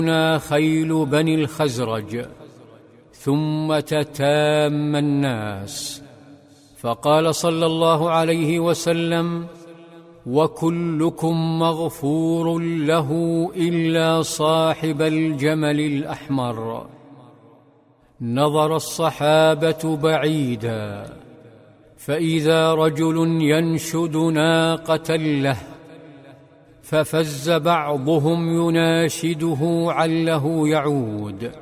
خيل بني الخزرج، ثم تتام الناس، فقال صلى الله عليه وسلم: وكلكم مغفور له إلا صاحب الجمل الأحمر. نظر الصحابة بعيدا، فإذا رجل ينشد ناقة له، ففز بعضهم يناشده عله يعود،